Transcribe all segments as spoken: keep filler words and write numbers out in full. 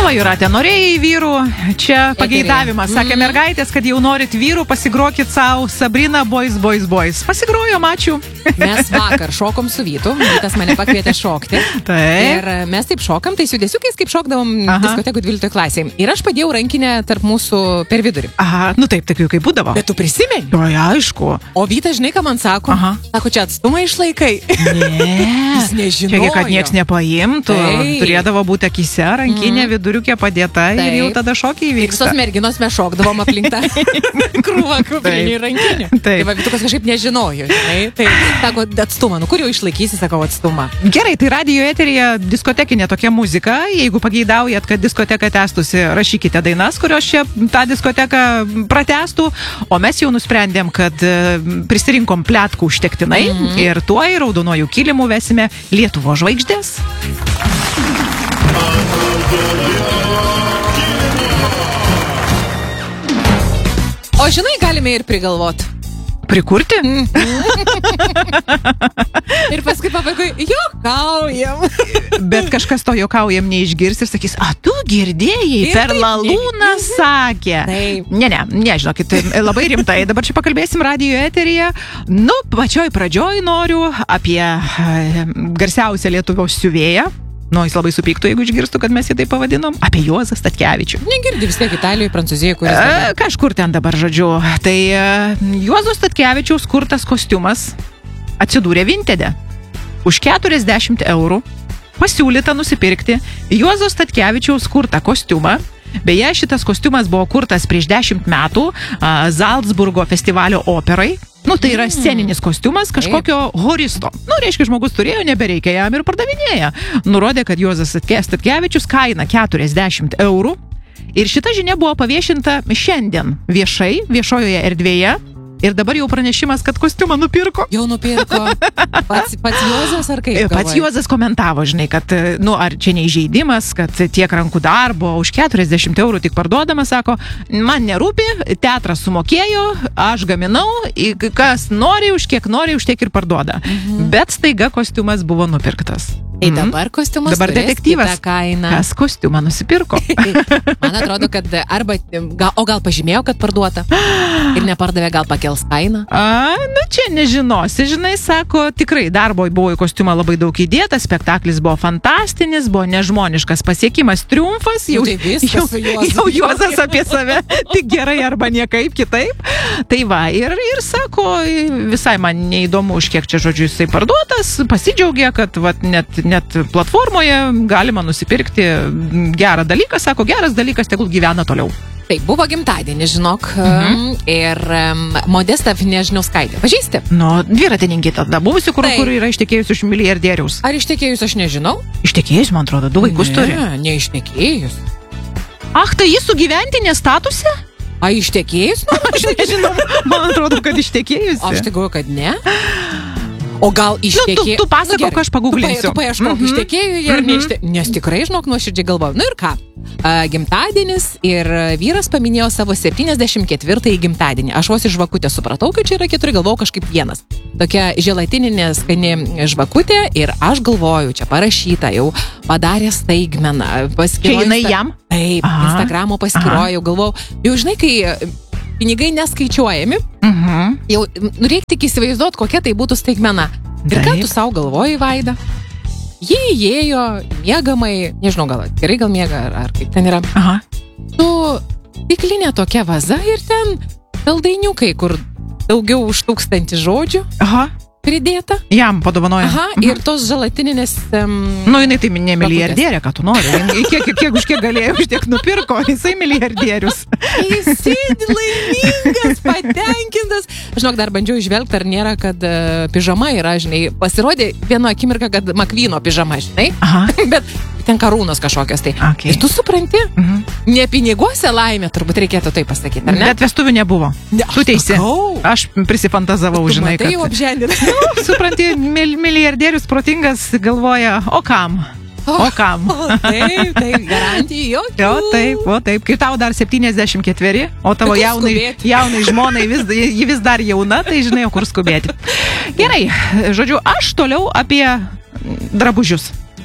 Va, Jūratė, norėjai vyrų, čia pageidavimas. Sakė Mhm. mergaitės, kad jau norit vyrų, pasigrokit savo Sabrina Boys, Boys, Boys. Pasigrojom, ačiū. Mes vakar šokom su Vytu, Vytas mane pakvietė šokti. Taip. Ir mes taip šokam, tai su judesiukais, kaip šokdavom Aha. diskotekų dvyliktoje klasėje. Ir aš padėjau rankinę tarp mūsų per vidurį. Aha, nu taip, taip jau kaip būdavo. Bet tu prisimeni? O, aišku. O Vytas, žinai, ką man sako? Aha. Sako, čia atstumą išlaikai. Ne. Jis nežinojo. Čiagi, kad nieks nepaimtų. Taip. Turėdavo būti akise, rankinė, mm. viduriukė padėta ir jau Taip. tada šokiai Ir visos vyksta. merginos mes šokdavom aplink tą krūvą kuprinį Taip. rankinį. Taip. Tai va, Vytukas kažkaip nežinojo, žinai. Tai sako, atstumą, nu kur jau išlaikysi, sakau, atstumą. Gerai, tai radijo eteryje diskotekinė tokia muzika. Jeigu pageidaujat, kad diskoteka tęstųsi, rašykite dainas, kurios čia tą diskoteką pratęstų. O mes jau nusprendėm, kad e, prisirinkom pletkų užtektinai Mhm. ir tuo į raudonuoju kilimu vesime Lietuvo žvaigždės. O žinai, galime ir prigalvot. Prikurti? Ir paskui pabaigai, juokaujam. Bet kažkas to juokaujam neišgirs ir sakys, a tu girdėjai, Ir per taip, lalūną sakė. Taip. Ne, ne, nežinokit, labai rimtai. Dabar čia pakalbėsim radijo eteryje. Nu, pačioj pradžioj noriu apie e, garsiausią Lietuvos siuvėją. Nu, jis labai supyktų, jeigu išgirstų, kad mes jį taip pavadinom. Apie Juozą Statkevičių. Negirdi vis tiek Italijoje, Prancūzijoje, kuris... E, kažkur ten dabar, žodžiu. Tai e, Juozo Statkevičiaus kurtas kostiumas atsidūrė Vintede. Už keturiasdešimt eurų pasiūlyta nusipirkti Juozo Statkevičiaus kurtą kostiumą. Beje, šitas kostiumas buvo kurtas prieš dešimt metų a, Zalcburgo festivalio operai. Nu, tai yra sceninis kostiumas kažkokio horisto. Nu, reiškia, žmogus turėjo, nebereikia jam ir pardavinėja. Nurodė, kad Juozas Statkevičius kaina keturiasdešimt eurų. Ir šita žinia buvo paviešinta šiandien viešai, viešojoje erdvėje. Ir dabar jau pranešimas, kad kostiumą nupirko. Jau nupirko. Pats, pats Juozas ar kaip? Pats Juozas komentavo, žinai, kad, nu, ar čia neįžeidimas, kad tiek rankų darbo už keturiasdešimt eurų tik parduodama, sako, man nerūpi, teatras sumokėjo, aš gaminau, kas nori, už kiek nori, už tiek ir parduoda. Mhm. Bet staiga kostiumas buvo nupirktas. Tai dabar kostiumas dabar turės detektyvas. kitą kainą. Kas kostiumą nusipirko? Man atrodo, kad arba, gal, o gal pažymėjo, kad parduota ir nepardavė, gal pakels kainą. A, nu čia nežinosi, žinai, sako, tikrai darbo buvo į kostiumą labai daug įdėta, spektaklis buvo fantastinis, buvo nežmoniškas pasiekimas, triumfas, jau, Nu, tai viskas jau, su Juozu. jau Juozas apie save, tik gerai arba niekaip kitaip. Tai va, ir, ir sako, visai man neįdomu, už kiek čia žodžiu jisai parduotas, pasidžiaugė, kad vat, net, net platformoje galima nusipirkti gerą dalyką, sako, geras dalykas, tegul gyvena toliau. Taip, buvo gimtadienis, žinok, Mhm. ir um, Modesta Vnežniauskaitė. Pažįsti? Nu, dviratininkė tada buvusi, kur, Taip. kur yra ištekėjus už milijardieriaus. Ar ištekėjus, aš nežinau. Ištekėjus, man atrodo, du vaikus turi. Ne, neištekėjus. Ach, tai jis sugyventinė statuse? A, ištekėjus? Nu, Aš nežinau, man atrodo, kad ištekėjus. aš tik galvoju, kad ne. O gal ištekėjo... tu pasakok, aš paguglinsiu. Tu, pa, tu paieškok, Mhm. ištekėjo jie ar neištekėjo. Nes tikrai, žinok, nuoširdžiai galvoju. Nu ir ką? A, gimtadienis ir vyras paminėjo savo septyniasdešimt ketvirtąjį gimtadienį. Aš vos iš žvakutę supratau, kad čia yra keturi, galvojau kažkaip vienas. Tokia želatininė skani žvakutė ir aš galvoju, čia parašyta, jau padarė staigmeną. Čia jinai jam? Taip, Aha. Instagramo paskyroju, galvojau. Jau žinai, kai pinigai neskaičiuojami, Mhm. jau nu, reikia tik įsivaizduoti, kokia tai būtų staigmena. Ir ką Taip. tu savo galvoji, Vaida? Jie įėjo miegamai, nežinau, gal gerai gal miega, ar, ar kaip ten yra. Aha. Tu stiklinė tokia vaza ir ten saldainiukai, kur daugiau už tūkstantį žodžių Aha. pridėta. Jam padovanoja. Aha, ir tos želatininės... Um, Nu, jinai tai ne milijardierė, ką tu nori. Jinai Kiek, kiek už kiek galėjo, už tiek nupirko. Jisai milijardierius. Jis sėdi laimingas, patenkintas. Žinok, dar bandžiau išvelgti, ar nėra, kad uh, pižama yra, žinai. Pasirodė vieną akimirką, kad Makvyno pižama, žinai. Aha. Bet ten karūnos kažkokios tai. Okay. Ir tu supranti, Mhm. ne piniguose laimė, turbūt reikėtų tai pasakyti, ar ne? Bet vestuvių nebuvo. Ne, Tu teisi. sakau. Aš prisifantazavau, Tu žinai, matai jau kad... apželdinai. Nu, supranti, mil, milijardierius protingas galvoja, o kam? O kam? O, taip, taip, garantijų jokių. Jo, taip, o taip, kai tau dar septyniasdešimt ketveri, o tavo Tai kur jaunai, skubėti? jaunai žmonai vis, ji vis dar jauna, tai žinai, o kur skubėti. Gerai, žodžiu, aš toliau apie drabužius.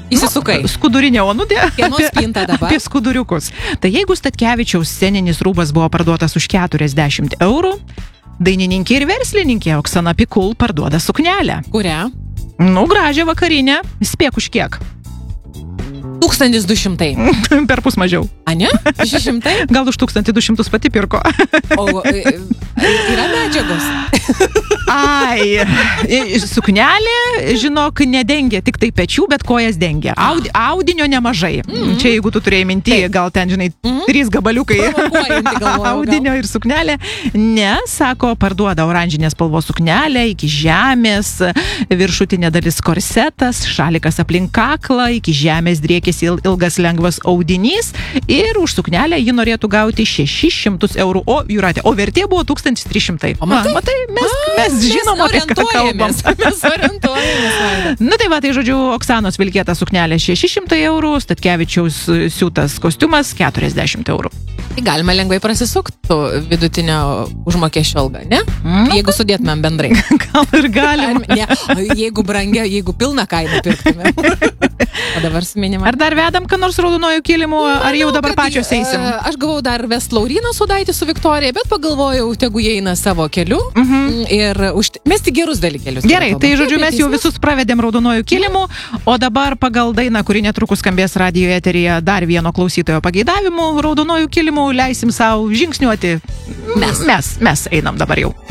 Įsisukai. Nu, skudurinė onudė. Kieno spinta dabar? Apie skuduriukus. Tai jeigu Statkevičiaus sceninis rūbas buvo parduotas už keturiasdešimt eurų, dainininkė ir verslininkė Oksana Pikul parduoda suknelę. Kurią? Nu, gražią vakarinę. Spėk už kiek? tūkstantis du šimtai. Per pus mažiau. A ne? šeši šimtai? Gal už tūkstantį du šimtus pati pirko. O e, yra medžiagos. Ai, suknelė, žinok, nedengia tik tai pečių, bet kojas dengia. Audi, audinio nemažai. Mm-hmm. Čia jeigu tu turėjai minti, gal ten, žinai, mm-hmm. trys gabaliukai galvoju, audinio gal. Ir suknelė. Ne, sako, parduoda oranžinės spalvos suknelę iki žemės, viršutinė dalis korsetas, šalikas aplink kaklą, iki žemės driekėsi ilgas lengvas audinys ir už suknelę ji norėtų gauti šešis šimtus eurų. O, Jūratė, o vertė buvo tūkstantis trys šimtai. O matai, A, matai mes, A, mes žinom, apie ką kalbam. Mes orientuojamės. Nu tai va, tai žodžiu, Oksanos vilkėta suknelė šeši šimtai eurų, Statkevičiaus siūtas kostiumas keturiasdešimt eurų. Tai galima lengvai prasisukti vidutinio užmokesčio algą, ne? Mm. Jeigu sudėtumėm bendrai. Gal ir galim. Ne, jeigu brangia, jeigu pilną kainą pirktumėm. O dabar su minima. Ar dar vedam, ką nors raudonojų kilimų, ar jau dabar pačios eisim? Aš gavau dar vest Lauryną Sudaitį su Viktorija, bet pagalvojau, tegu jie eina savo keliu Mhm. ir užt... mes tik gerus dalykėlius. Gerai, tai žodžiu, mes jau visus pravedėm raudonojų kilimų, o dabar pagal dainą, kuri netrukus skambės radijo eteryje, dar vieno klausytojo pageidavimų raudonojų kilimų leisim savo žingsniuoti. Mes, mes, mes einam dabar jau.